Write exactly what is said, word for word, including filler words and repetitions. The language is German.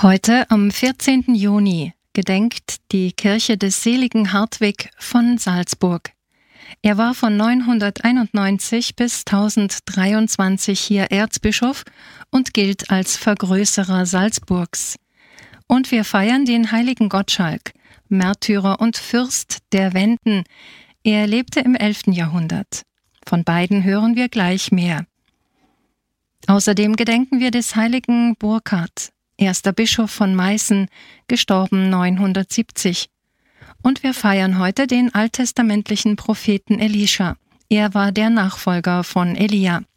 Heute, am vierzehnten Juni, gedenkt die Kirche des seligen Hartwig von Salzburg. Er war von neunhunderteinundneunzig bis tausenddreiundzwanzig hier Erzbischof und gilt als Vergrößerer Salzburgs. Und wir feiern den heiligen Gottschalk, Märtyrer und Fürst der Wenden. Er lebte im elften Jahrhundert. Von beiden hören wir gleich mehr. Außerdem gedenken wir des heiligen Burkhard, erster Bischof von Meißen, gestorben neunhundertsiebzig. Und wir feiern heute den alttestamentlichen Propheten Elischa. Er war der Nachfolger von Elia.